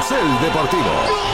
Carrusel Deportivo.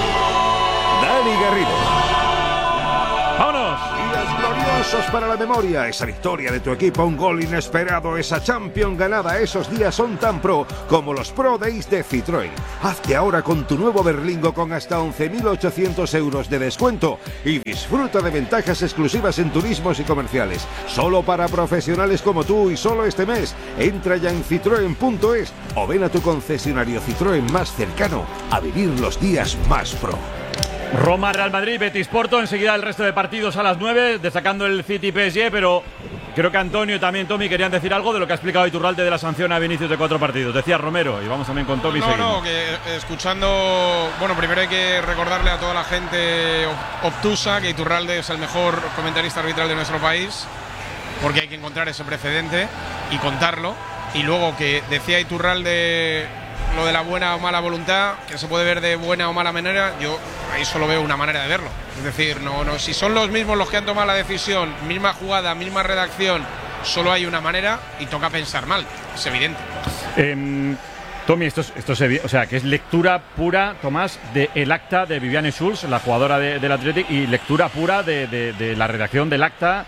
Dani Garrido. ¡Vámonos! Días gloriosos para la memoria. Esa victoria de tu equipo, un gol inesperado, esa Champions ganada. Esos días son tan pro como los Pro Days de Citroën. Hazte ahora con tu nuevo Berlingo con hasta 11.800 euros de descuento y disfruta de ventajas exclusivas en turismos y comerciales. Solo para profesionales como tú y solo este mes. Entra ya en citroen.es o ven a tu concesionario Citroën más cercano a vivir los días más pro. Roma, Real Madrid, Betis, Porto. Enseguida el resto de partidos a las 9, destacando el City PSG, pero creo que Antonio y también Tommy querían decir algo de lo que ha explicado Iturralde de la sanción a Vinicius de 4 partidos. Decía Romero, y vamos también con Tommy. No, que escuchando, bueno, primero hay que recordarle a toda la gente obtusa que Iturralde es el mejor comentarista arbitral de nuestro país, porque hay que encontrar ese precedente y contarlo. Y luego que decía Iturralde lo de la buena o mala voluntad, que se puede ver de buena o mala manera, yo ahí solo veo una manera de verlo. Es decir, no, si son los mismos los que han tomado la decisión, misma jugada, misma redacción, solo hay una manera y toca pensar mal, es evidente. Tommy, esto es, o sea, que es lectura pura, Tomás, del acta de Viviane Schulz, la jugadora del Athletic, y lectura pura de la redacción del acta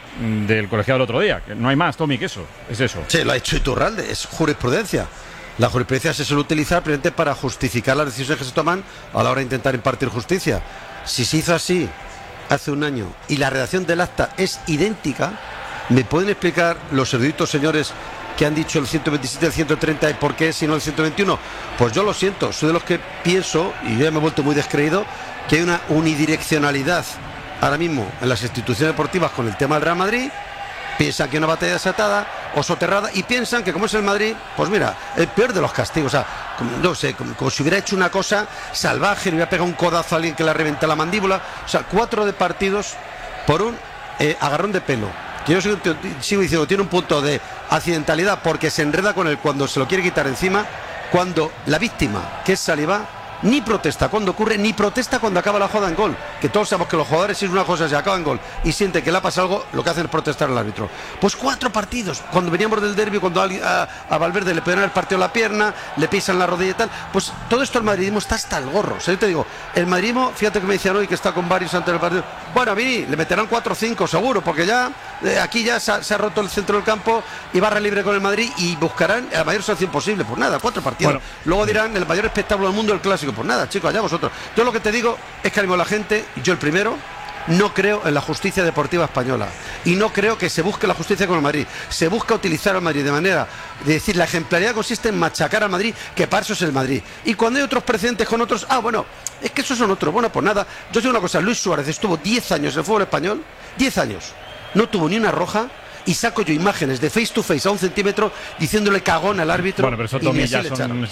del colegiado del otro día. Que no hay más, Tommy, que eso. Es eso. Sí, lo ha hecho Iturralde, es jurisprudencia. La jurisprudencia se suele utilizar precisamente para justificar las decisiones que se toman a la hora de intentar impartir justicia. Si se hizo así hace un año y la redacción del acta es idéntica, ¿me pueden explicar los eruditos señores que han dicho el 127, el 130 y por qué si no el 121? Pues yo lo siento, soy de los que pienso, y yo ya me he vuelto muy descreído, que hay una unidireccionalidad ahora mismo en las instituciones deportivas con el tema del Real Madrid. Piensan que una batalla desatada o soterrada y piensan que como es el Madrid, pues mira, el peor de los castigos, o sea, no sé, como si hubiera hecho una cosa salvaje, le hubiera pegado un codazo a alguien que le reventa la mandíbula, o sea, 4 de partidos por un agarrón de pelo. Que yo sigo diciendo, tiene un punto de accidentalidad porque se enreda con él cuando se lo quiere quitar encima, cuando la víctima, que es Saliba, ni protesta cuando ocurre, ni protesta cuando acaba la jugada en gol. Que todos sabemos que los jugadores, si es una cosa, se acaba en gol y sienten que le ha pasado algo, lo que hacen es protestar al árbitro. Pues 4 partidos. Cuando veníamos del derbi, cuando a Valverde le pegan el partido a la pierna, le pisan la rodilla y tal, pues todo esto el madridismo está hasta el gorro. O sea, yo te digo, el madridismo, fíjate que me decían hoy que está con varios antes del partido. Bueno, a Vini le meterán 4 o 5 seguro, porque ya aquí ya se ha roto el centro del campo y barra libre con el Madrid y buscarán la mayor sanción posible. Pues nada, 4 partidos. Bueno, luego dirán el mayor espectáculo del mundo, el clásico. Pues nada, chicos, allá vosotros. Yo lo que te digo es que la gente, yo el primero, no creo en la justicia deportiva española y no creo que se busque la justicia con el Madrid. Se busca utilizar al Madrid de manera de decir, la ejemplaridad consiste en machacar al Madrid, que para eso es el Madrid. Y cuando hay otros precedentes con otros, bueno, es que esos son otros. Bueno, pues nada, yo digo una cosa, Luis Suárez estuvo 10 años en el fútbol español, 10 años, no tuvo ni una roja. Y saco yo imágenes de face to face a 1 centímetro diciéndole cagón al árbitro. Bueno, pero eso Tommy ya son.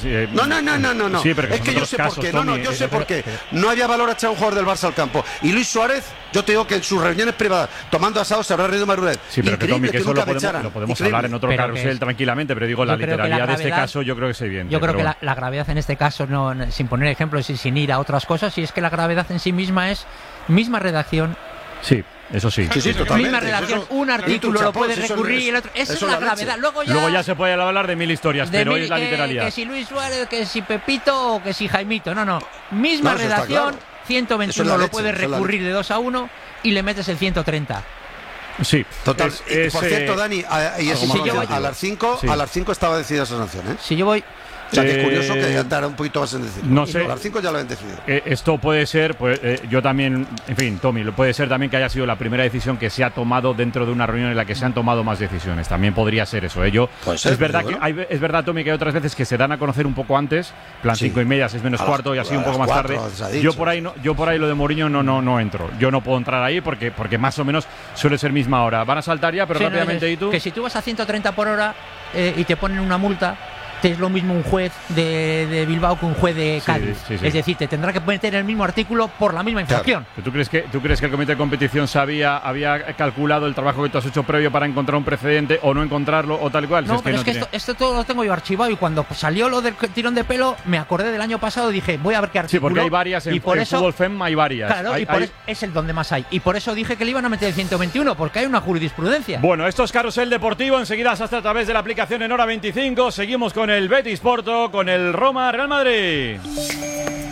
No. Sí, pero es que yo sé casos, por qué. Tommy, Yo sé por qué. No había valor a echar a un jugador del Barça al campo. Y Luis Suárez, yo te digo que en sus reuniones privadas, tomando asados, se habrá reído Marulet. Sí, pero que Tommy, que eso lo podemos hablar en otro carrusel tranquilamente, pero digo, la literalidad de este caso yo creo que es evidente. Yo creo que la gravedad en este caso, sin poner ejemplos y sin ir a otras cosas, y es que la gravedad en sí misma es misma redacción. Sí. Eso sí. Sí, totalmente. Misma redacción, un artículo lo puede recurrir y el otro. Esa es la gravedad. Luego ya se puede hablar de 1000 historias, pero hoy es la literalidad. Que si Luis Suárez, que si Pepito o que si Jaimito. No. Misma redacción, 121 lo puedes recurrir de 2-1 y le metes el 130. Sí. Total. Por cierto, Dani, a las 5 estaba decidida esa sanción, ¿eh? Si yo voy. O sea, que es curioso que ya tarda un poquito más en decirlo. No sé. A las 5 ya lo habían decidido. Esto puede ser, pues yo también, en fin, Tommy, puede ser también que haya sido la primera decisión que se ha tomado dentro de una reunión en la que se han tomado más decisiones. También podría ser eso. Es verdad, Tommy, que hay otras veces que se dan a conocer un poco antes, plan 5:30, 6 menos cuarto y así un poco más tarde. Yo por ahí lo de Mourinho no entro. Yo no puedo entrar ahí porque más o menos suele ser misma hora. Van a saltar ya, pero rápidamente. ¿Y tú? Que si tú vas a 130 por hora y te ponen una multa, es lo mismo un juez de Bilbao que un juez de Cádiz. Sí. Es decir, te tendrá que meter en el mismo artículo por la misma infracción. Claro. ¿Tú crees que el comité de competición había calculado el trabajo que tú has hecho previo para encontrar un precedente o no encontrarlo o tal cual? No, pero esto todo lo tengo yo archivado y cuando salió lo del tirón de pelo me acordé del año pasado y dije, voy a ver qué artículo. Sí, porque hay varias, en Fútbol Fem hay varias. Claro, es el donde más hay. Y por eso dije que le iban a meter el 121, porque hay una jurisprudencia. Bueno, esto es Carrusel Deportivo, enseguida hasta a través de la aplicación en Hora 25. Seguimos con el Betis Porto, con el Roma Real Madrid.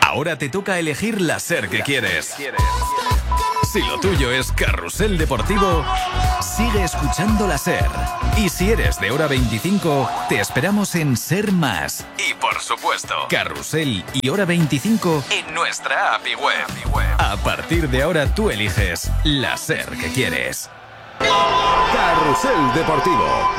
Ahora te toca elegir la SER que quieres. Si lo tuyo es Carrusel Deportivo, sigue escuchando la SER. Y si eres de Hora 25, te esperamos en SER Más. Y por supuesto, Carrusel y Hora 25 en nuestra API web. A partir de ahora tú eliges la SER que quieres. Carrusel Deportivo.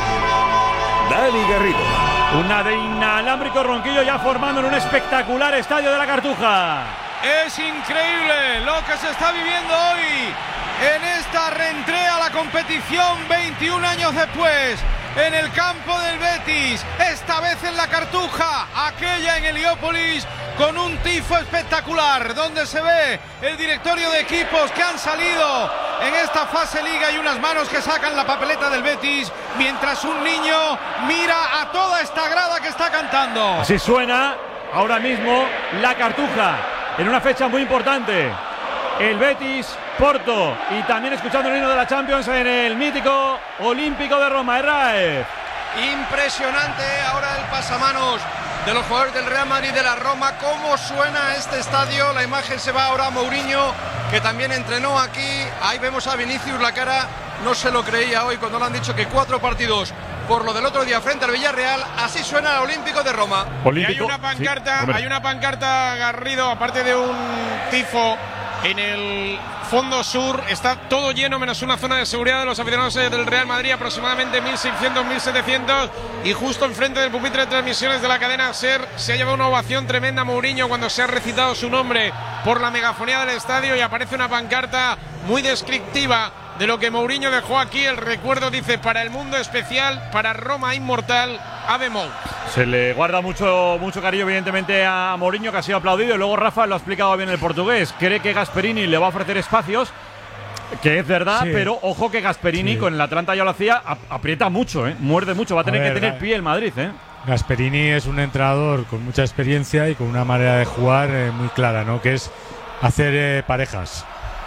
Dani Garrido. Una de inalámbrico Ronquillo ya formando en un espectacular estadio de la Cartuja. Es increíble lo que se está viviendo hoy en esta reentrée a la competición 21 años después. En el campo del Betis, esta vez en la Cartuja, aquella en Heliópolis, con un tifo espectacular, donde se ve el directorio de equipos que han salido en esta fase liga y unas manos que sacan la papeleta del Betis, mientras un niño mira a toda esta grada que está cantando. Así suena ahora mismo la Cartuja, en una fecha muy importante. El Betis, Porto, y también escuchando el himno de la Champions en el mítico Olímpico de Roma. Herrera. Impresionante ahora el pasamanos de los jugadores del Real Madrid de la Roma. Cómo suena este estadio. La imagen se va ahora a Mourinho, que también entrenó aquí. Ahí vemos a Vinicius, la cara no se lo creía hoy cuando le han dicho que 4 partidos por lo del otro día frente al Villarreal. Así suena el Olímpico de Roma. Y hay una pancarta, sí, hay una pancarta, Garrido, aparte de un tifo en el fondo sur. Está todo lleno menos una zona de seguridad de los aficionados del Real Madrid, aproximadamente 1.600, 1.700, y justo enfrente del pupitre de transmisiones de la cadena SER se ha llevado una ovación tremenda a Mourinho cuando se ha recitado su nombre por la megafonía del estadio, y aparece una pancarta muy descriptiva de lo que Mourinho dejó aquí. El recuerdo dice: para el mundo especial, para Roma inmortal, Ave Mou. Se le guarda mucho cariño, evidentemente, a Mourinho, que ha sido aplaudido. Y luego Rafa lo ha explicado bien el portugués. Cree que Gasperini le va a ofrecer espacios, que es verdad, sí. Pero ojo que Gasperini, sí, con el Atlanta ya lo hacía, aprieta mucho, muerde mucho. Va a tener que tener pie el Madrid, Gasperini es un entrenador con mucha experiencia y con una manera de jugar muy clara, ¿no? Que es hacer parejas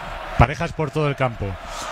por todo el campo.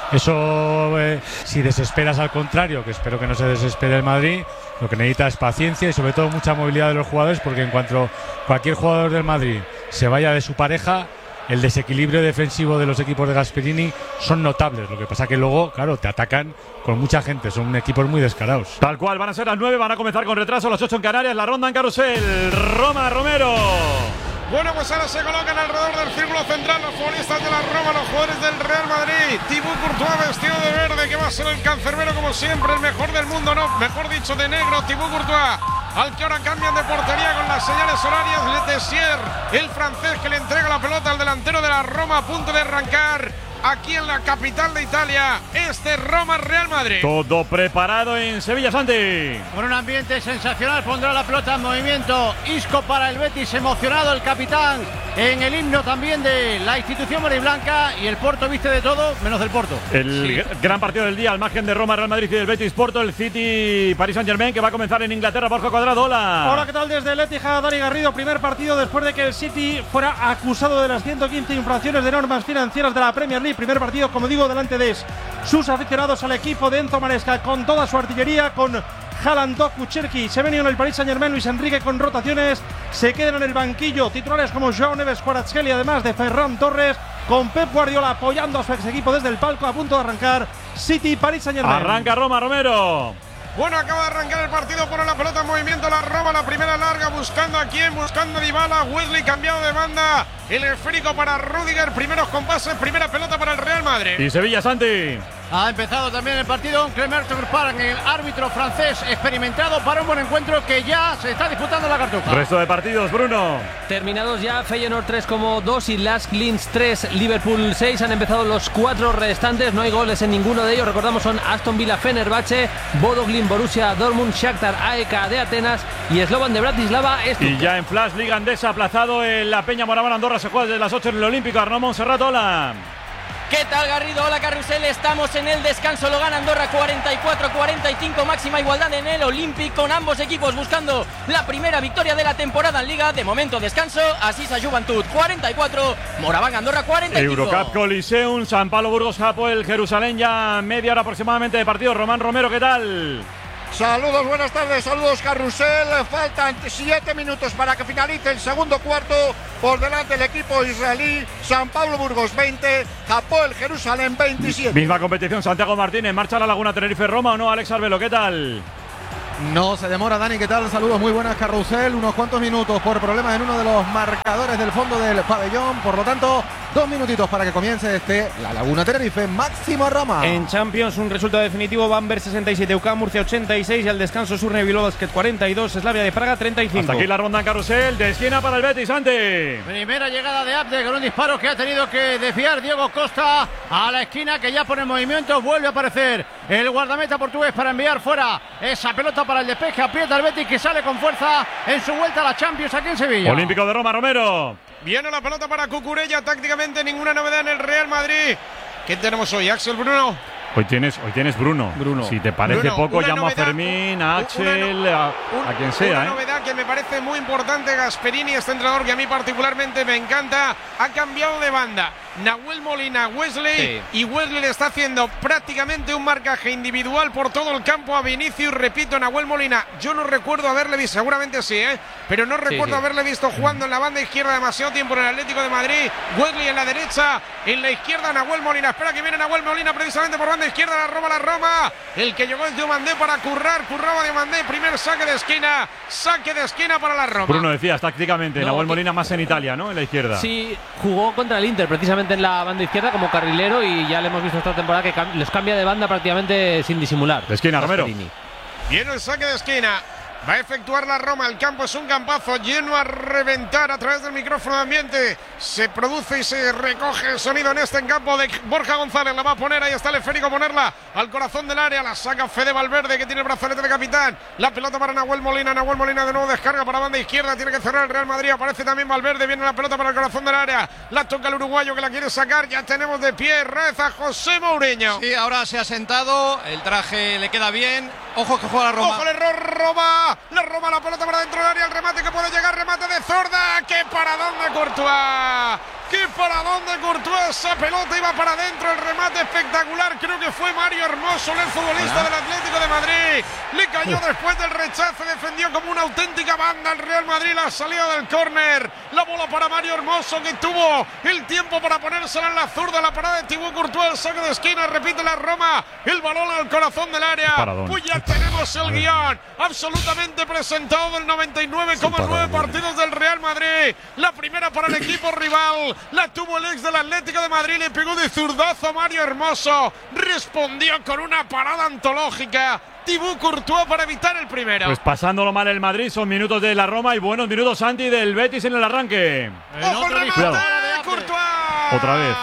Eso, si desesperas al contrario, que espero que no se desespere el Madrid, lo que necesita es paciencia y sobre todo mucha movilidad de los jugadores, porque en cuanto cualquier jugador del Madrid se vaya de su pareja, el desequilibrio defensivo de los equipos de Gasperini son notables. Lo que pasa que luego, claro, te atacan con mucha gente, son equipos muy descarados. Tal cual, van a ser las 9, van a comenzar con retraso, las 8 en Canarias, la ronda en Carrusel. Roma, Romero. Bueno, pues ahora se colocan alrededor del círculo central los futbolistas de la Roma, los jugadores del Real Madrid. Thibaut Courtois vestido de verde, que va a ser el cancerbero como siempre, el mejor del mundo, no, mejor dicho de negro. Thibaut Courtois, al que ahora cambian de portería con las señales horarias. Le Tessier, el francés, que le entrega la pelota al delantero de la Roma, a punto de arrancar aquí en la capital de Italia, este Roma-Real Madrid. Todo preparado en Sevilla, Santi. Con un ambiente sensacional, pondrá la pelota en movimiento. Isco para el Betis, emocionado el capitán en el himno también de la institución mariblanca, y el Porto viste de todo, menos del Porto. El gran partido del día, al margen de Roma, Real Madrid y del Betis, Porto, el City, Paris Saint-Germain, que va a comenzar en Inglaterra. Borja Cuadrado, hola. Hola, ¿qué tal? Desde el Etihad, Dani Garrido. Primer partido después de que el City fuera acusado de las 115 infracciones de normas financieras de la Premier League. Primer partido, como digo, delante de sus aficionados al equipo de Enzo Maresca, con toda su artillería, con Haaland, Doku, Cherki, Semenyo en el Paris Saint-Germain, Luis Enrique con rotaciones, se quedan en el banquillo titulares como Joao Neves, Kvaratskhelia, además de Ferran Torres, con Pep Guardiola apoyando a su ex equipo desde el palco, a punto de arrancar City, Paris Saint-Germain. Arranca Roma, Romero. Bueno, acaba de arrancar el partido, pone la pelota en movimiento la Roma, la primera larga, buscando a quién, buscando a Dybala. Wesley cambiado de banda, el esférico para Rüdiger, primeros compases, primera pelota para el Real Madrid. Y Sevilla, Santi. Ha empezado también el partido Clément Turpin, el árbitro francés experimentado, para un buen encuentro que ya se está disputando la Cartuja. Resto de partidos, Bruno. Terminados ya, Feyenoord 3-2 y Lask Linz 3, Liverpool 6. Han empezado los 4 restantes, no hay goles en ninguno de ellos. Recordamos, son Aston Villa, Fenerbahce, Bodo Glimt, Borussia Dortmund, Shakhtar, AEK de Atenas y Slovan de Bratislava. Y ya en Flash, Liga Andesa, aplazado en la Peña Moraván Andorra, se juega desde las 8 en el Olímpico. Arnaud Montserrat, hola. ¿Qué tal, Garrido? Hola, Carrusel. Estamos en el descanso. Lo gana Andorra 44-45. Máxima igualdad en el Olímpico, con ambos equipos buscando la primera victoria de la temporada en Liga. De momento descanso. Asisa Juventud 44. Moraván Andorra 45. Eurocup Coliseum, San Pablo Burgos Hapoel Jerusalén, ya media hora aproximadamente de partido. Román Romero, ¿qué tal? Saludos, buenas tardes, saludos Carrusel. Faltan 7 minutos para que finalice el segundo cuarto. Por delante el equipo israelí, San Pablo Burgos 20, Hapoel Jerusalén 27. Misma competición, Santiago Martínez. ¿Marcha la Laguna Tenerife-Roma o no? Alex Arbelo, ¿qué tal? No se demora, Dani, ¿qué tal? Saludos, muy buenas, Carrusel. Unos cuantos minutos por problemas en uno de los marcadores del fondo del pabellón. Por lo tanto, 2 minutitos para que comience la Laguna Tenerife, Máximo Roma. En Champions, un resultado definitivo: Bamberg 67, UCAM Murcia 86 y al descanso Surne Bilbao Basket 42, Slavia de Praga 35. Hasta aquí la ronda en Carrusel, de esquina para el Betis, Santi. Primera llegada de Abde con un disparo que ha tenido que desviar Diego Costa a la esquina, que ya pone en movimiento. Vuelve a aparecer el guardameta portugués para enviar fuera esa pelota para el despeje. Aprieta el Betis, que sale con fuerza en su vuelta a la Champions aquí en Sevilla. Olímpico de Roma, Romero. Viene la pelota para Cucurella, tácticamente ninguna novedad en el Real Madrid. ¿Qué tenemos hoy, Axel, Bruno? Hoy tienes Bruno. Si te parece Bruno, poco, una llamo novedad, a Fermín, a Axel, a quien sea. Una novedad que me parece muy importante: Gasperini, este entrenador que a mí particularmente me encanta, ha cambiado de banda. Nahuel Molina, Wesley, y Wesley le está haciendo prácticamente un marcaje individual por todo el campo a Vinicius. Repito, Nahuel Molina, yo no recuerdo haberle visto, seguramente sí, pero no recuerdo haberle visto jugando en la banda izquierda demasiado tiempo en el Atlético de Madrid. Wesley en la derecha, en la izquierda Nahuel Molina. Espera que viene Nahuel Molina precisamente por banda izquierda, la Roma. El que llegó es Diomandé para curraba Diomandé, primer saque de esquina para la Roma. Bruno, decías tácticamente, Nahuel Molina más en Italia, ¿no? En la izquierda. Sí, jugó contra el Inter precisamente en la banda izquierda como carrilero, y ya le hemos visto esta temporada que les cambia de banda prácticamente sin disimular. De esquina, Romero. Viene el saque de esquina. Va a efectuar la Roma. El campo es un campazo lleno a reventar. A través del micrófono de ambiente se produce y se recoge el sonido en este campo de Borja González. La va a poner, ahí está el esférico, ponerla al corazón del área. La saca Fede Valverde, que tiene el brazalete de capitán. La pelota para Nahuel Molina. Nahuel Molina de nuevo descarga para banda izquierda. Tiene que cerrar el Real Madrid. Aparece también Valverde. Viene la pelota para el corazón del área. La toca el uruguayo, que la quiere sacar. Ya tenemos de pie Reza José Mourinho. Sí, ahora se ha sentado. El traje le queda bien. Ojo que juega la Roma. Ojo el error, Roma. La Roma, la pelota para dentro del área. El remate que puede llegar. Remate de zurda. ¡Qué paradón de Courtois! ¡Qué paradón de Courtois! Esa pelota iba para adentro. El remate espectacular. Creo que fue Mario Hermoso, el futbolista del Atlético de Madrid. Le cayó después del rechazo. Defendió como una auténtica banda el Real Madrid. La salida del córner. La bola para Mario Hermoso, que tuvo el tiempo para ponérsela en la zurda. La parada de Thibaut Courtois. El saque de esquina. Repite la Roma. El balón al corazón del área. Pues ya tenemos el guión absolutamente presentado del 99,9 partidos del Real Madrid. La primera para el equipo rival. La tuvo el ex del Atlético de Madrid. Le pegó de zurdazo a Mario Hermoso. Respondió con una parada antológica Thibaut Courtois para evitar el primero. Pues pasándolo mal el Madrid. Son minutos de la Roma y buenos minutos, Santi, del Betis en el arranque. ¡Ojo el remate de Courtois! Otra vez.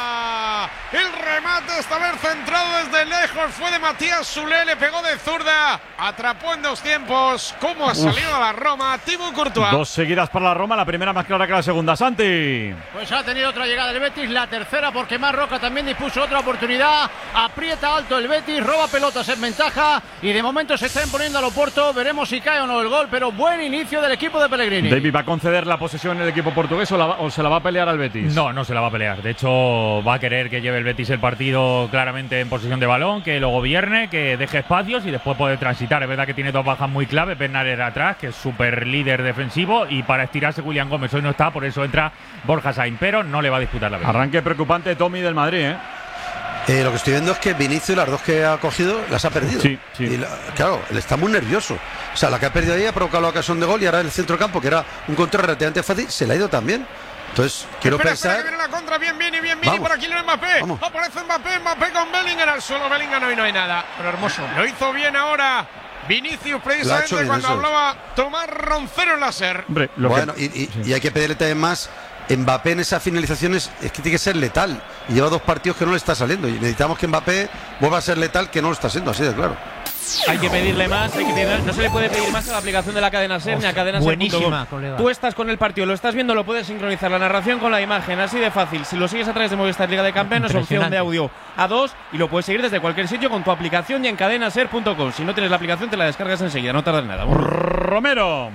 El remate, esta vez centrado desde lejos, fue de Matías Soulé, le pegó de zurda, atrapó en dos tiempos. ¿Cómo ha salido a la Roma Thibaut Courtois? Dos seguidas para la Roma, la primera más clara que la segunda, Santi. Pues ha tenido otra llegada el Betis, la tercera, porque Marroca también dispuso otra oportunidad. Aprieta alto el Betis, roba pelotas en ventaja y de momento se está imponiendo al Oporto. Veremos si cae o no el gol, pero buen inicio del equipo de Pellegrini. David, ¿va a conceder la posesión el equipo portugués o se la va a pelear al Betis? No, no se la va a pelear. De hecho, va a querer que lleve el Betis el partido claramente en posesión de balón, que lo gobierne, que deje espacios y después puede transitar. Es verdad que tiene dos bajas muy claves. Bernard era atrás, que es súper líder defensivo, y para estirarse William Gómez hoy no está, por eso entra Borja Sainz, pero no le va a disputar la vez. Arranque preocupante, Tommy, del Madrid, Lo que estoy viendo es que Vinicius, las dos que ha cogido, las ha perdido. Sí. Y claro, él está muy nervioso. O sea, la que ha perdido ahí ha provocado la ocasión de gol, y ahora en el centro del campo, que era un control relativamente fácil, se le ha ido también. Entonces, quiero pensar. Que viene la contra, bien, por aquí lo Mbappé. Vamos. Aparece Mbappé con Bellingham al suelo. Bellingham hoy no hay nada. Pero hermoso. Lo hizo bien ahora Vinicius, precisamente bien, cuando hablaba Tomás Roncero en la SER. Hombre, bueno, y hay que pedirle también más. Mbappé en esas finalizaciones es que tiene que ser letal. Y lleva 2 partidos que no le está saliendo. Y necesitamos que Mbappé vuelva a ser letal, que no lo está siendo, así de claro. Hay que pedirle más, no se le puede pedir más a la aplicación de la cadena SER ni a cadena buenísima, SER.com. colega. Tú estás con el partido, lo estás viendo, lo puedes sincronizar la narración con la imagen, así de fácil. Si lo sigues a través de Movistar Liga de Campeones, opción de audio A2, y lo puedes seguir desde cualquier sitio con tu aplicación y en cadenaser.com. Si no tienes la aplicación, te la descargas enseguida, no tardas nada. Romero.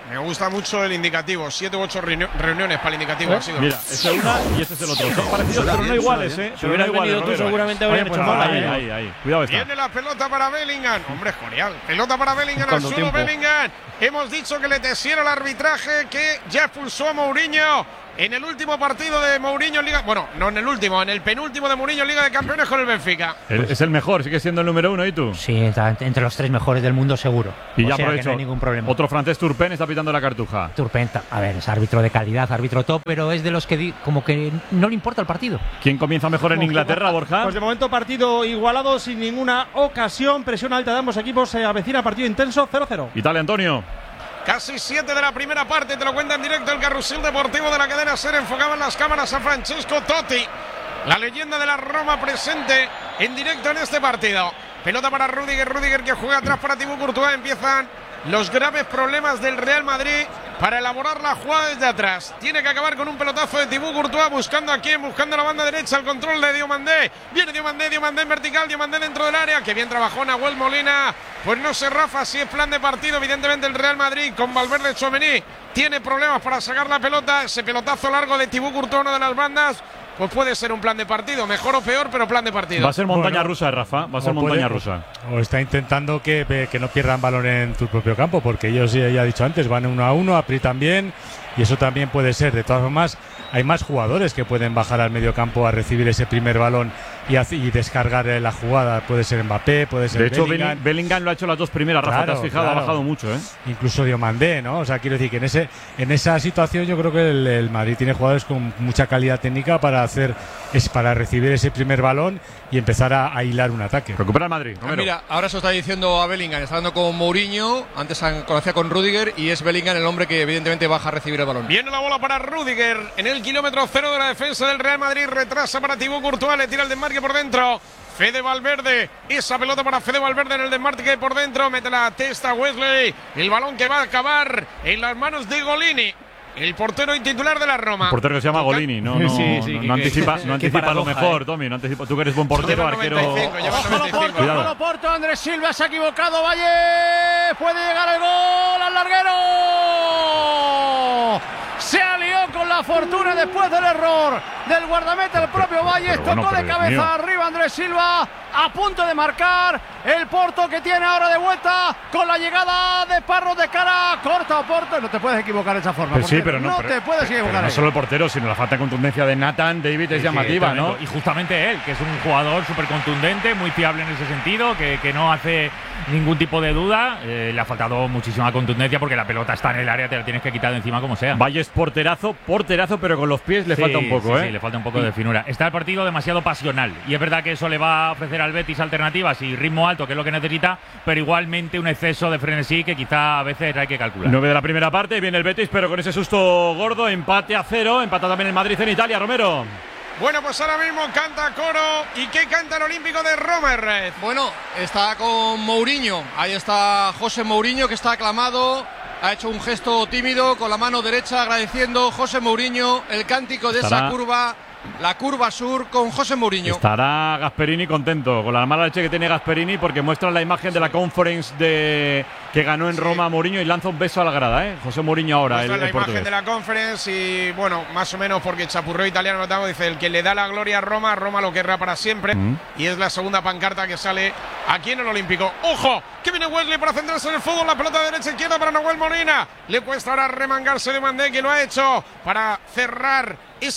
Me gusta mucho el indicativo. 7 u 8 reuniones para el indicativo. Ha sido. Mira, ese es una y ese es el otro. Son parecidos, pero no iguales, ¿eh? Si hubieras venido tú, seguramente habrían hecho mal. Ahí. Cuidado está. Viene la pelota para Bellingham. Hombre, es Coreal. Pelota para Bellingham al suelo. Bellingham. Hemos dicho que le tesiera el arbitraje, que ya expulsó a Mourinho en el último partido de Mourinho en Liga. Bueno, no en el último, en el penúltimo de Mourinho en Liga de Campeones con el Benfica. Es el mejor, sigue siendo el número 1, ¿y tú? Sí, está entre los 3 mejores del mundo seguro. Y ya aprovecho. No hay ningún problema. Otro francés, Turpin, está pitando la cartuja. Turpin, a ver, es árbitro de calidad, árbitro top, pero es de los que como que no le importa el partido. ¿Quién comienza mejor en Inglaterra, Borja? Pues de momento partido igualado, sin ninguna ocasión. Presión alta de ambos equipos, se avecina partido intenso, 0-0. Italia, Antonio. Casi 7 de la primera parte, te lo cuenta en directo el Carrusel Deportivo de la cadena SER. Enfocaban las cámaras a Francesco Totti, la leyenda de la Roma, presente en directo en este partido. Pelota para Rudiger que juega atrás para Thibaut Courtois. Empiezan los graves problemas del Real Madrid para elaborar la jugada desde atrás. Tiene que acabar con un pelotazo de Thibaut Courtois, buscando a quién, buscando la banda derecha, el control de Diomandé. Viene Diomandé en vertical, Diomandé dentro del área. Que bien trabajó Nahuel Molina. Pues no sé, Rafa, si es plan de partido. Evidentemente el Real Madrid con Valverde, Tchouaméni tiene problemas para sacar la pelota. Ese pelotazo largo de Thibaut Courtois, una de las bandas, pues puede ser un plan de partido, mejor o peor, pero plan de partido. Va a ser montaña rusa, Rafa, va a ser montaña rusa. O está intentando que no pierdan balón en tu propio campo, porque ellos, ya he dicho antes, van 1-1, aprietan bien, y eso también puede ser. De todas formas, hay más jugadores que pueden bajar al medio campo a recibir ese primer balón y descargar la jugada. Puede ser Mbappé, puede ser Bellingham. De hecho, Bellingham lo ha hecho las dos primeras, Rafa, te has fijado, ha bajado mucho, ¿eh? Incluso Diomandé, ¿no? O sea, quiero decir que en esa situación yo creo que el Madrid tiene jugadores con mucha calidad técnica para recibir ese primer balón y empezar a hilar un ataque. Recupera el Madrid, Romero. Mira, ahora se lo está diciendo a Bellingham, está hablando con Mourinho, antes conocía con Rudiger, y es Bellingham el hombre que evidentemente baja a recibir el balón. Viene la bola para Rudiger en el kilómetro 0 de la defensa del Real Madrid, retrasa para Thibaut Courtois, le tira el desmarque por dentro. Fede Valverde, esa pelota para Fede Valverde en el desmarque por dentro, mete la testa Wesley, el balón que va a acabar en las manos de Golini, el portero y titular de la Roma. El portero que se llama Golini, no anticipa lo mejor, Tommy, no anticipa. Tú que eres buen portero, arquero. Cuidado. Porto, Andrés Silva se ha equivocado, Valle, puede llegar el gol al larguero. Se alió con la fortuna después del error del guardameta, el propio Valles, tocó de cabeza arriba Andrés Silva, a punto de marcar el Porto, que tiene ahora de vuelta con la llegada de Parro de cara corta a Porto. No te puedes equivocar de esa forma. Sí, pero no te puedes equivocar. No solo el portero, sino la falta de contundencia de Nathan David es llamativa, ¿no? Y justamente él, que es un jugador súper contundente, muy fiable en ese sentido, que no hace ningún tipo de duda. Le ha faltado muchísima contundencia porque la pelota está en el área, te la tienes que quitar de encima como sea. Valles porterazo, pero con los pies le falta un poco, Sí, le falta un poco de finura. Está el partido demasiado pasional y es verdad que eso le va a ofrecer al Betis alternativas y ritmo alto, que es lo que necesita, pero igualmente un exceso de frenesí que quizá a veces hay que calcular. 9 de la primera parte, viene el Betis, pero con ese susto gordo, empate a 0, empata también el Madrid en Italia, Romero. Bueno, pues ahora mismo canta coro. ¿Y qué canta el Olímpico de Roma, Red? Bueno, está con Mourinho. Ahí está José Mourinho, que está aclamado. Ha hecho un gesto tímido con la mano derecha, agradeciendo José Mourinho el cántico de esa curva. La curva sur con José Mourinho. Estará Gasperini contento con la mala leche que tiene Gasperini, porque muestra la imagen de la conference que ganó en Roma Mourinho y lanza un beso a la grada, ¿eh? José Mourinho ahora, muestra la portugués. Imagen de la conference y bueno, más o menos porque chapurreo italiano notamos, dice: el que le da la gloria a Roma, Roma lo querrá para siempre. Y es la segunda pancarta que sale aquí en el Olímpico. ¡Ojo! Que viene Wesley para centrarse en el fútbol, la pelota derecha izquierda para Nahuel Molina. Le cuesta ahora remangarse de Mandé, que lo ha hecho para cerrar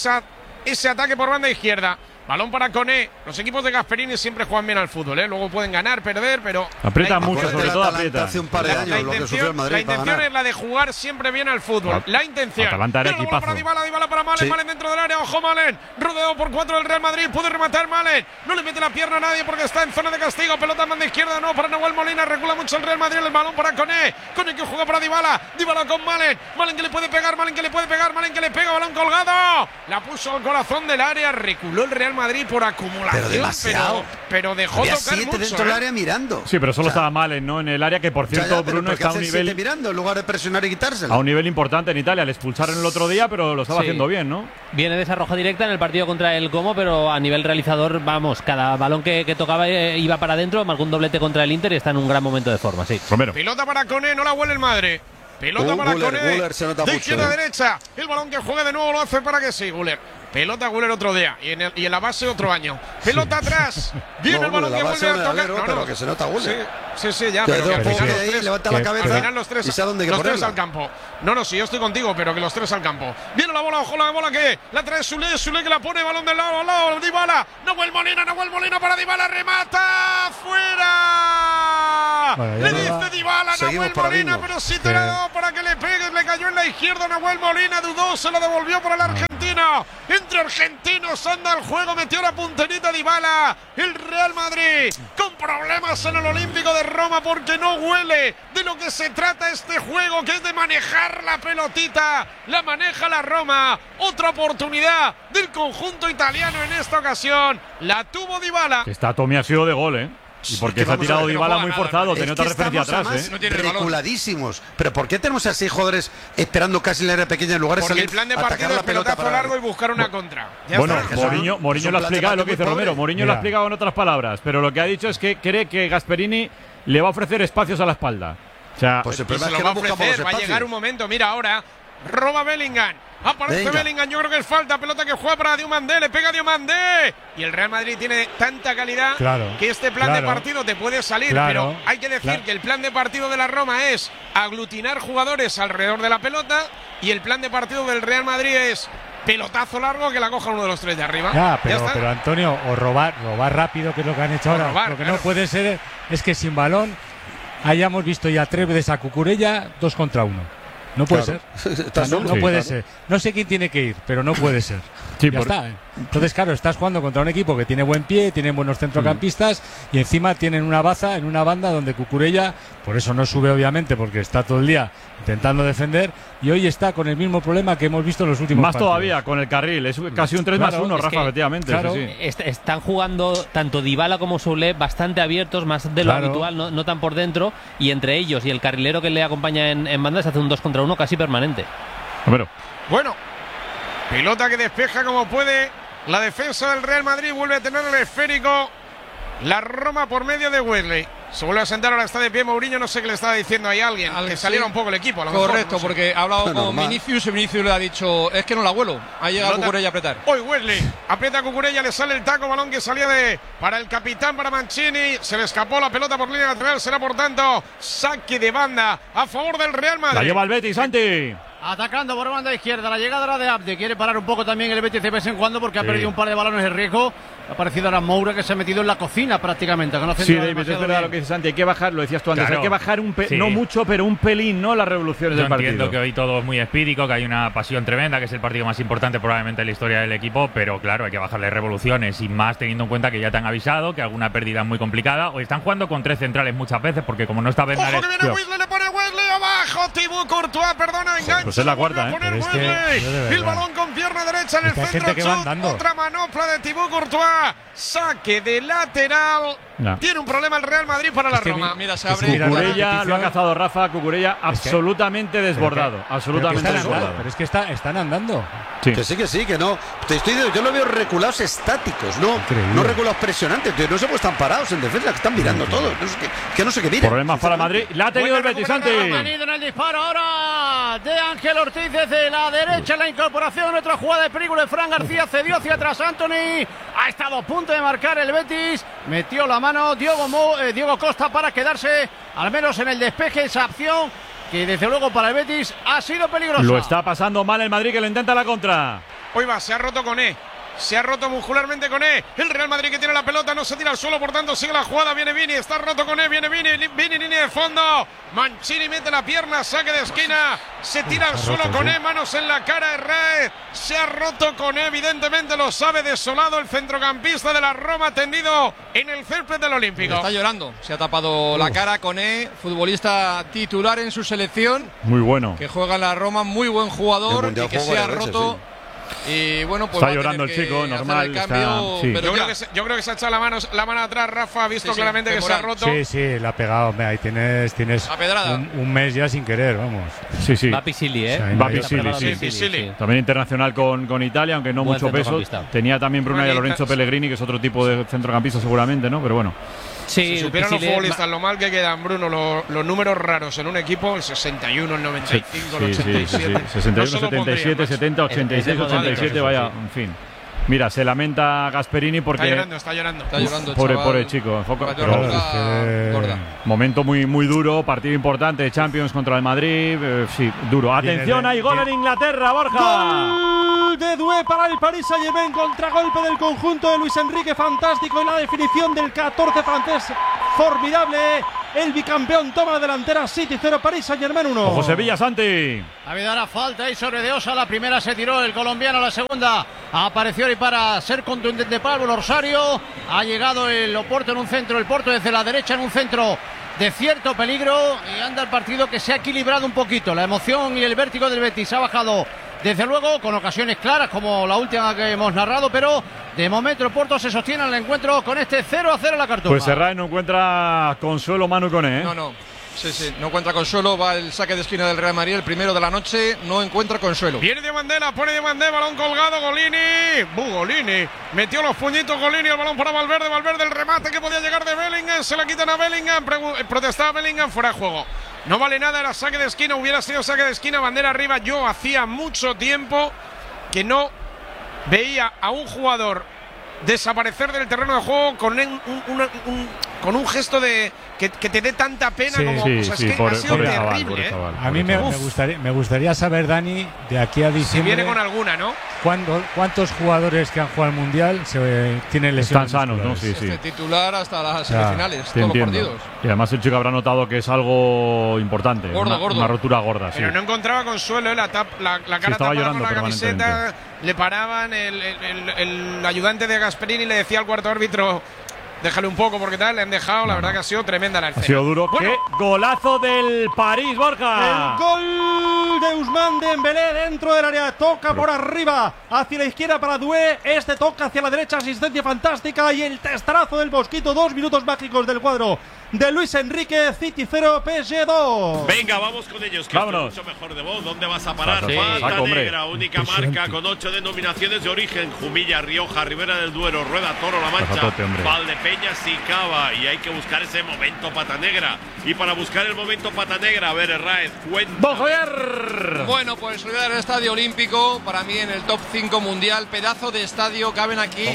ese ataque por banda izquierda. Balón para Koné. Los equipos de Gasperini siempre juegan bien al fútbol, ¿eh? Luego pueden ganar, perder, pero aprieta mucho, sobre todo aprieta. Hace un par de años lo que sufrió el Madrid. La intención es la de jugar siempre bien al fútbol. La intención. Atalanta era equipazo. Para Dybala para Malen, Malen dentro del área. Ojo Malen, rodeado por 4 del Real Madrid. Puede rematar Malen. No le mete la pierna a nadie porque está en zona de castigo. Pelota en banda izquierda, no para Nahuel Molina. Recula mucho el Real Madrid. El balón para Koné. Koné que juega para Dybala. Dybala con Malen. Malen que le puede pegar, Malen que le puede pegar, Malen que le pega. Balón colgado. La puso al corazón del área. Reculó el Real Madrid por acumulación. Pero demasiado. Pero dejó había tocar 7 mucho, dentro del área mirando. Sí, pero solo estaba Malen, ¿no? En el área, que por cierto, Bruno está a un nivel mirando en lugar de presionar y quitárselo. A un nivel importante en Italia. Le expulsaron el otro día, pero lo estaba haciendo bien, ¿no? Viene de esa roja directa en el partido contra el Como, pero a nivel realizador, vamos, cada balón que tocaba iba para adentro, marcó un doblete contra el Inter y está en un gran momento de forma, sí. Romero. Pelota para Koné, no la huele el Madre. Pelota para Güler, Koné. Güler se nota De mucho, izquierda a derecha. El balón que juega de nuevo lo hace para que sí, Güler. Pelota Güler otro día. Y en la base otro año. Pelota atrás. Viene el balón que vuelve a tocar. Pero que se nota Güler. Sí, ya. Pero que al final los tres. Levanta la cabeza. Al final los tres al campo. No, sí, yo estoy contigo, pero que los tres al campo. Viene la bola, ojo la bola que la trae Sule que la pone, balón del lado al lado. Dybala. Nahuel Molina para Dybala. Remata. ¡Fuera! Bueno, le dice Dybala a Nahuel Molina, pero sí te la ha dado para que le pegues. Le cayó en la izquierda Nahuel Molina. Dudó, se lo devolvió para el argentino. Entre argentinos anda el juego. Metió la punterita Dybala. El Real Madrid con problemas en el Olímpico de Roma porque no huele de lo que se trata este juego, que es de manejar la pelotita. La maneja la Roma. Otra oportunidad del conjunto italiano en esta ocasión. La tuvo Dybala. Está Tommy ha sido de gol, ¿eh? Y porque se ha tirado Dybala muy forzado, tenía otra referencia atrás, ¿eh? Reculadísimos. Pero ¿por qué tenemos a 6 jugadores esperando casi en la área pequeña en lugar de porque salir el plan de partido es pelotazo largo y buscar una contra? Bueno, Mourinho lo ha explicado, lo que dice Romero. Mourinho lo ha explicado en otras palabras, pero lo que ha dicho es que cree que Gasperini le va a ofrecer espacios a la espalda. O sea, pues el problema es que lo va a ofrecer, va a llegar un momento. Mira ahora, roba Bellingham. Aparece Bellingham, yo creo que es falta. Pelota que juega para Diomandé, le pega Diomandé. Y el Real Madrid tiene tanta calidad que este plan de partido te puede salir. Pero hay que decir que el plan de partido de la Roma es aglutinar jugadores alrededor de la pelota. Y el plan de partido del Real Madrid es pelotazo largo que la coja uno de los tres de arriba. Ya, pero Antonio, o robar rápido, que es lo que han hecho ahora. Lo que no puede ser es que sin balón hayamos visto ya 3 veces a Cucurella 2 contra 1. No puede ser. No puede ser. No sé quién tiene que ir, pero no puede ser. Ya está. Entonces, claro, estás jugando contra un equipo que tiene buen pie, tiene buenos centrocampistas y encima tienen una baza en una banda donde Cucurella, por eso no sube obviamente, porque está todo el día intentando defender y hoy está con el mismo problema que hemos visto en los últimos más partidos. Todavía con el carril, es casi un 3+1, Rafa, efectivamente. Claro, están jugando tanto Dybala como Soule bastante abiertos, más de lo habitual, no tan por dentro, y entre ellos y el carrilero que le acompaña en banda se hace un 2 contra 1 casi permanente. Bueno, pelota que despeja como puede la defensa del Real Madrid, vuelve a tener el esférico la Roma por medio de Wesley. Se vuelve a sentar, ahora está de pie Mourinho, no sé qué le estaba diciendo ahí a alguien que saliera un poco el equipo. Correcto, no sé. porque ha hablado con Vinicius y Vinicius le ha dicho, es que no la vuelo. Ha llegado Cucurella a apretar. Hoy Wesley aprieta a Cucurella, le sale el taco, balón que salía para el capitán, para Mancini. Se le escapó la pelota por línea lateral, será por tanto saque de banda a favor del Real Madrid. La lleva el Betis, Santi. Atacando por banda izquierda, la llegada era de Abde. Quiere parar un poco también el Betis de vez en cuando porque ha perdido un par de balones de riesgo. Ha aparecido ahora Moura, que se ha metido en la cocina prácticamente. Sí, David, es verdad lo que dice Santi. Hay que bajar, lo decías tú antes, hay que bajar no mucho, pero un pelín, ¿no? Las revoluciones del partido. Entiendo que hoy todo es muy espírico, que hay una pasión tremenda, que es el partido más importante probablemente en la historia del equipo, pero claro, hay que bajarle revoluciones y más teniendo en cuenta que ya te han avisado que alguna pérdida es muy complicada. O están jugando con 3 centrales muchas veces, porque como no está Bernat. ¡Ojo que viene Wesley! Le pone Wesley abajo. Thibaut Courtois, perdona, engancha. Pues es la cuarta, el balón con pierna derecha en el centro. Otra manopla de Thibaut Courtois. Saque de lateral. Tiene un problema el Real Madrid para la Roma. Mira, se abre. Cucurella lo ha cazado Rafa. Cucurella absolutamente desbordado. Absolutamente desbordado. Pero es que están andando. Que sí, que no. Yo lo veo reculados estáticos, no reculados presionantes. No sé cómo están parados en defensa, que están mirando todo. No sé qué miran. Problemas para Madrid. La ha tenido el Betis, Santi. Ha tenido en el disparo ahora de Ángel Ortiz desde la derecha. La incorporación, otra jugada de peligro de Fran García. Cedió hacia atrás Anthony. Ha estado a punto de marcar el Betis. Metió la mano Diego Costa para quedarse al menos en el despeje. Esa opción que desde luego para el Betis ha sido peligrosa. Lo está pasando mal el Madrid, que lo intenta la contra. Hoy va, se ha roto Koné. Se ha roto muscularmente Koné. El Real Madrid que tiene la pelota, no se tira al suelo, por tanto sigue la jugada. Viene Vini, está roto Koné, viene Vini, línea de fondo. Mancini mete la pierna, saque de esquina. Se tira al suelo Koné, manos en la cara de Red. Se ha roto Koné, evidentemente lo sabe, desolado el centrocampista de la Roma, tendido en el césped del Olímpico. Está llorando, se ha tapado la cara Koné, futbolista titular en su selección. Muy bueno. Que juega en la Roma, muy buen jugador y que se ha roto. Y bueno, pues está llorando el chico, normal. Pero yo creo que se ha echado la mano atrás, Rafa, ha visto claramente que se ha roto. Sí, la ha pegado. Ahí tienes un mes ya sin querer, vamos. Sí. Va Pisili, Va Pisili. También internacional con Italia, aunque no mucho peso. Tenía también Bruna y Lorenzo Pellegrini, que es otro tipo de centrocampista seguramente, ¿no? Pero bueno. Si supieran los futbolistas lo mal que quedan, Bruno, los números raros en un equipo, el 61, el 95, el 87. 61, 77, 70, 86, 87, vaya, en fin. Mira, se lamenta Gasperini porque… Está llorando. Pobre chico. Momento muy duro, partido importante, Champions contra el Madrid. Sí, duro. Atención, hay gol en Inglaterra, Borja. Gol de Doué para el Paris Saint-Germain, contragolpe del conjunto de Luis Enrique, fantástico, en la definición del 14 francés, formidable. El bicampeón toma la delantera, City 0, Paris Saint-Germain 1. Ojo Sevilla, Santi. Ha habido una falta ahí sobre De Osa, la primera se tiró el colombiano, la segunda apareció y para ser contundente Pablo Orsario. Ha llegado el Oporto en un centro, el Porto desde la derecha en un centro de cierto peligro y anda el partido que se ha equilibrado un poquito. La emoción y el vértigo del Betis ha bajado desde luego con ocasiones claras como la última que hemos narrado, pero de momento el Porto se sostiene en el encuentro con este 0-0 en la Cartuja. Pues Serrat no encuentra consuelo Manu Koné, ¿eh? No. Sí, no encuentra consuelo. Va el saque de esquina del Real Madrid, el primero de la noche. No encuentra consuelo. Viene Diomandé, pone Diomandé, balón colgado, Golini metió los puñitos Golini, el balón para Valverde, el remate que podía llegar de Bellingham, se la quitan a Bellingham, protestaba Bellingham, fuera de juego. No vale nada, era saque de esquina, hubiera sido saque de esquina, bandera arriba. Yo hacía mucho tiempo que no veía a un jugador desaparecer del terreno de juego con un gesto de que te dé tanta pena como ha sido terrible. A mí me gustaría saber, Dani, de aquí a diciembre. Si viene con alguna, ¿no? ¿Cuántos jugadores que han jugado al Mundial tienen lesiones? Están sanos, ¿no? Sí. Titular hasta las semifinales, todos los partidos. Y además el chico habrá notado que es algo importante. Gordo. Una rotura gorda, Pero no encontraba consuelo, la cara tapada con la camiseta. Le paraban, el ayudante de Gasperini le decía al cuarto árbitro: déjale un poco porque tal, le han dejado. La verdad que ha sido tremenda la escena. Ha sido duro. Bueno, ¡qué golazo del París, Borja! El gol de Ousmane Dembélé dentro del área. Toca por arriba, hacia la izquierda para Doué. Este toca hacia la derecha, asistencia fantástica. Y el testarazo del Mosquito. 2 minutos mágicos del cuadro de Luis Enrique. City 0, PSG 2. Venga, vamos con ellos, que esto es mucho mejor de vos. ¿Dónde vas a parar? Pata Negra, única marca con 8 denominaciones de origen: Jumilla, Rioja, Ribera del Duero, Rueda, Toro, La Mancha, Valdepeñas y Cava. Y hay que buscar ese momento Pata Negra. Y para buscar el momento Pata Negra, a ver, Herráez, cuenta. Bueno, pues olvidar el Estadio Olímpico, para mí en el top 5 mundial, pedazo de estadio, caben aquí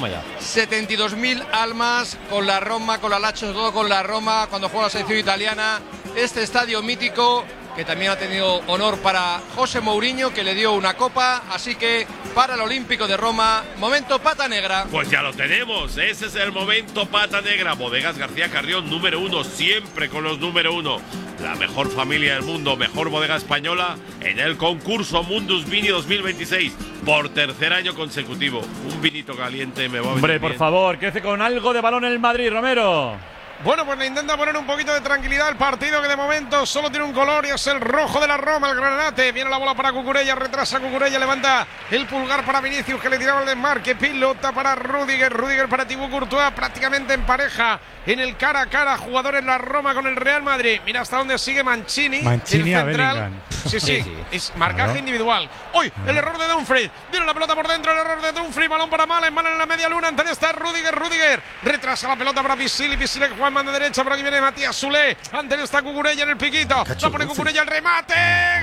72.000 almas, con la Roma, con la Lazio, todo con la Roma, cuando juega la selección italiana. Este estadio mítico, que también ha tenido honor para José Mourinho, que le dio una copa, así que para el Olímpico de Roma, momento Pata Negra. Pues ya lo tenemos, ese es el momento Pata Negra. Bodegas García Carrión, número 1, siempre con los número 1. La mejor familia del mundo, mejor bodega española en el concurso Mundus Vini 2026, por tercer año consecutivo. Un vinito caliente me va a venir. Hombre, por favor, que hace con algo de balón el Madrid, Romero. Bueno, pues le intenta poner un poquito de tranquilidad al partido, que de momento solo tiene un color y es el rojo de la Roma, el granate. Viene la bola para Cucurella, retrasa Cucurella, levanta el pulgar para Vinicius, que le tiraba el desmarque. Pilota para Rudiger para Thibaut Courtois, prácticamente en pareja en el cara a cara, jugadores la Roma con el Real Madrid. Mira hasta dónde sigue Mancini el central. Sí, es marcaje individual. Hoy el error de Dumfries, viene la pelota por dentro, el error de Dumfries, balón para Malen en la media luna, antes está Rudiger, retrasa la pelota para Pisili que juega mano derecha, por aquí viene Matías Soulé, antes está Cucurella en el piquito, la pone Cucurella, el remate,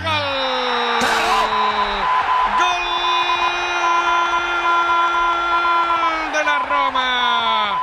gol de la Roma,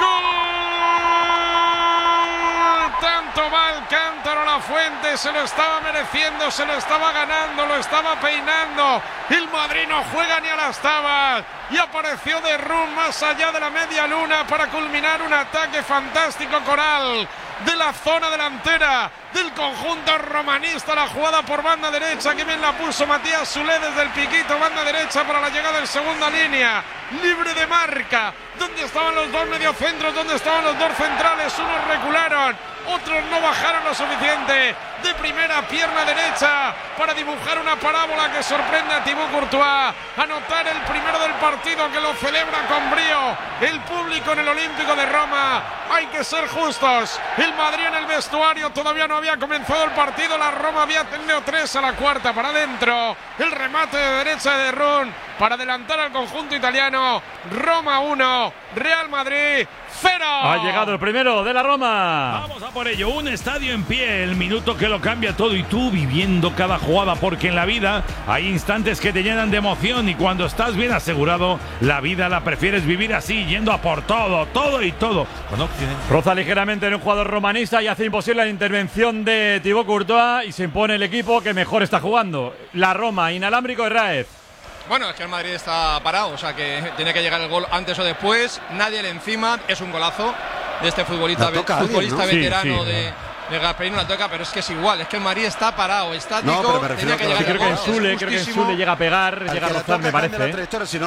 tanto va Alcántara, la Fuente se lo estaba mereciendo, se lo estaba ganando, lo estaba peinando. El Madrid no juega ni a las tabas y apareció de Rum más allá de la media luna para culminar un ataque fantástico coral de la zona delantera del conjunto romanista. La jugada por banda derecha, que bien la puso Matías Soulé desde el piquito, banda derecha para la llegada en segunda línea, libre de marca. ¿Dónde estaban los dos mediocentros? ¿Dónde estaban los dos centrales? Unos recularon, otros no bajaron lo suficiente. De primera, pierna derecha para dibujar una parábola que sorprende a Thibaut Courtois. Anotar el primero del partido, que lo celebra con brío el público en el Olímpico de Roma. hay que ser justos. El Madrid en el vestuario todavía no había comenzado el partido. La Roma había tenido 3 a la cuarta para adentro. El remate de derecha de Ron para adelantar al conjunto italiano. Roma 1, Real Madrid 0. Ha llegado el primero de la Roma. Vamos a por ello. Un estadio en pie, el minuto que lo cambia todo y tú viviendo cada jugada, porque en la vida hay instantes que te llenan de emoción y cuando estás bien asegurado, la vida la prefieres vivir así, yendo a por todo, todo y todo. Roza ligeramente en un jugador romanista y hace imposible la intervención de Thibaut Courtois y se impone el equipo que mejor está jugando. La Roma, inalámbrico de Raez. Bueno, es que el Madrid está parado, o sea que tiene que llegar el gol antes o después. Nadie le encima, es un golazo de este futbolista veterano de Gasperini, la toca, pero es que es igual, es que el Madrid está parado, estático. No, pero me refiero creo que en Sule llega a pegar, llega a rozar, me parece.